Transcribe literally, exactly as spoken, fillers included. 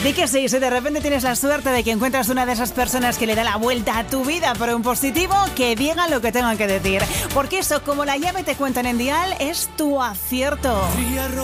Di que sí, si de repente tienes la suerte de que encuentras una de esas personas que le da la vuelta a tu vida por un positivo, que digan lo que tengan que decir. Porque eso, como la llave te cuentan en Dial, es tu acierto.